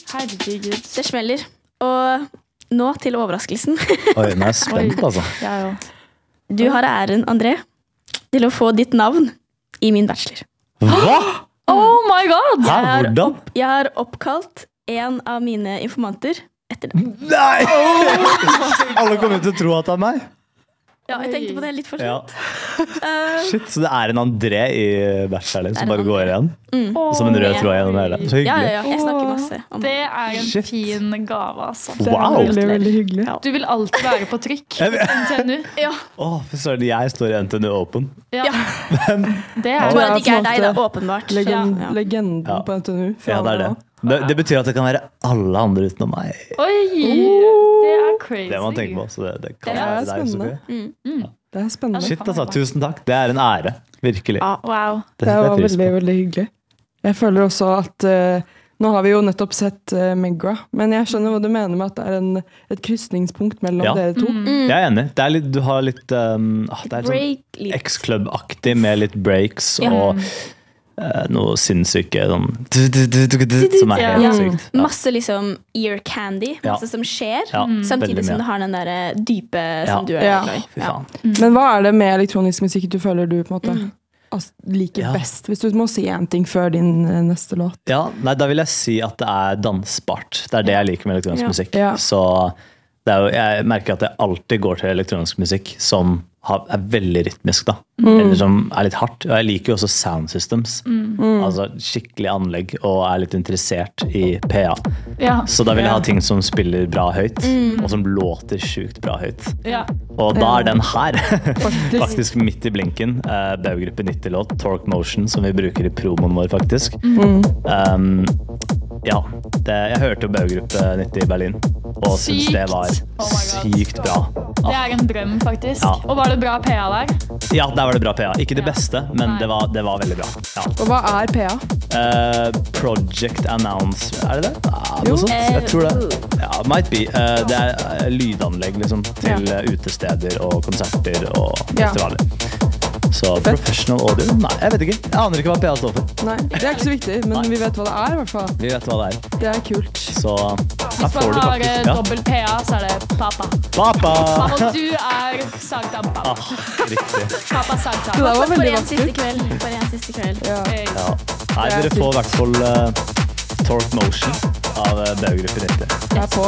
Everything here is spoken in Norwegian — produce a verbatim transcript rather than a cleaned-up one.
Herregud. Det smeller. Og nå til overraskelsen. Oi, nå er jeg spent, altså. Ja, ja. Du har æren, André, til å få ditt navn i min bachelor. Hva? Oh my god! Hæ, Jeg har, hvordan? opp, jeg har oppkalt en av mine informanter etter det. Nei! Alle kommer til å tro at det er meg. Ja, jeg tenkte på det litt for Ja. sent. Uh, Shit, så det er en André i bacheloren Det er som bare en går igjen. mm. Som en rød Med- tråd gjennom hele. Så Ja, ja, hyggelig. ja, jeg snakker masse om Det er en Shit. fin gave, altså. Det er Wow. veldig, veldig hyggelig. Ja. Du vil alltid være på trykk Jeg vet- hos N T N U. Ja, Åh, fy søren, jeg står i N T N U Open. Ja. Ja. Det jeg er tror Ja, at det ikke er deg, da, på en åpenbart. Legend, Ja. Legenden Ja. på N T N U. Ja, det er det. Det, det betyr at det kan være alle andre utenom meg. Oi! Det er crazy. Det må man tenke på. Så det, det kan Det er være deg, spennende. Sofie. Mm. Det er spennende. Shit, altså. Tusen takk. Det er en ære. Virkelig. Ja. Wow. Det Det setter var jeg pris veldig, på. veldig hyggelig. Jeg føler også at eh, nå har vi jo nettopp sett uh, Megra, men jeg skjønner hva du mener med at det er en, et krysningspunkt mellom Ja. dere to. Jeg er enig. Det er litt, du har litt um, ah, det er sånn Break litt. X-Club-aktig med litt breaks Ja. og eh, noe sinnssyke sånn du- du- du- du- du- som er helt Ja. sykt. Ja. Masse liksom ear candy, Ja. masse som skjer, Ja, samtidig veldig som mye. det har den der dype som Ja. du er Ja. glad i. Fy Ja. faen. Men hva er det med elektronisk musikk du føler du på en måte Mm. as- liker Ja. best? Hvis du må si en ting før din eh, neste låt. Ja, nei, da vil jeg si at det er dansbart. Det er det jeg liker med elektronisk Ja. musikk. Ja. Så det er jo, jeg merker at jeg alltid går til elektronisk musikk som har, er veldig rytmisk, da. Eller som er litt hardt. Og jeg liker jo også sound systems. Altså skikkelig anlegg, og er litt interessert i P A. Ja. Så da vil jeg Ja. ha ting som spiller bra høyt, og som låter sjukt bra høyt. Ja. Og da er den her Faktisk. faktisk midt i blinken. Uh, Baugruppe nitti-låt, Torque Motion, som vi bruker i promoen vår, faktisk. Um, ja, det, jeg hørte jo Baugruppe nitti i Berlin, og syntes Sykt. det var Oh my God. sykt bra. Det er en drøm, faktisk. Ja. Og var det bra P A der? Ja, der var det bra P A. Ikke det Ja. beste, men Nei. det var, det var veldig bra. Ja. Og hva er P A? Uh, project Announce, er det det? Ja, Jo. noe sånt. Jeg tror det. Ja, might be. Uh, det er uh, lydanlegg liksom, til Ja. uh, utesteder og konserter og Ja. festivaler. Så professional audio? Nei, jeg vet ikke. Jeg aner ikke hva P A står for. Nei, det er ikke så viktig, men Nei. vi vet hva det er i hvert fall. Vi vet hva det er. Det er kult. Så her Hvis får man du har eh, faktisk ja. dobbel P A, så er det pappa. Pappa! Mamma, du er sagda pappa. Ah, riktig. Pappa Det sagda. der var For veldig en siste vakkert. kveld. For en siste kveld. Ja. Hey. Ja. Nei, Det er dere får i fint. hvert fall uh, Torque Motion av uh, Baugruppe nitti. Jeg er på.